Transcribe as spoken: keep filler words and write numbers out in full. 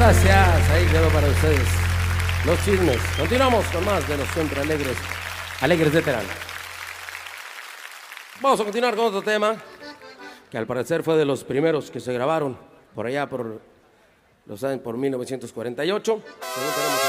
Gracias, ahí quedó para ustedes los chismes. Continuamos con más de los siempre alegres, alegres de Terán. Vamos a continuar con otro tema que al parecer fue de los primeros que se grabaron por allá por los años por mil novecientos cuarenta y ocho.